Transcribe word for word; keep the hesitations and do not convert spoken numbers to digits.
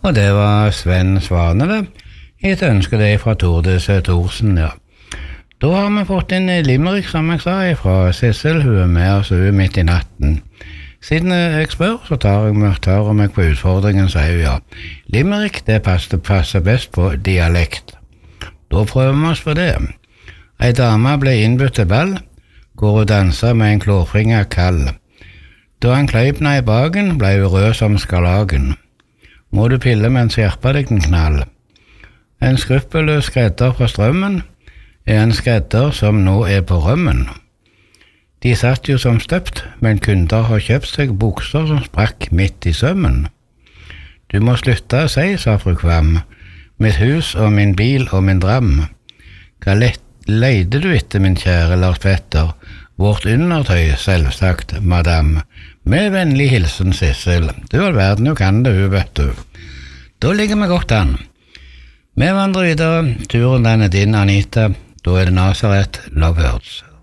Og det var Sven Svane det, et ønske det fra Tordis Thorsen, ja. Da har vi fått en limerick, som jeg sa, fra Sissel, hun er med oss hun midt i natten. Siden jeg spør, så tar jeg meg, tar jeg meg på utfordringen, sier hun ja. Limerick, det passer, passer best på dialekt. Da prøver vi oss på det. Ei dame ble innbytt til ball, hvor hun danset med en klårfinger kall. Da han kleipna i bagen, ble hun rød som skarlagen. Må du pille mens hjerpa deg den knall. En skruppelløs skredder fra strømmen er en skredder som nå er på rømmen. De satt jo som støpt, men kunder har kjøpt seg bukser som sprakk midt i sømmen. Du må slutte å si, sa fru Kvam, mitt hus og min bil og min dram. Hva leide du etter, min kjære Lars Petter? Vårt undertøy, selvsagt, madame. Med vennlig hilsen, Sissel. Du all verden, jo kan det, hun, vet du. Da ligger vi godt an. Vi vandrer videre. Turen den er din, Anita. Da er det Nazaret Lovebirds.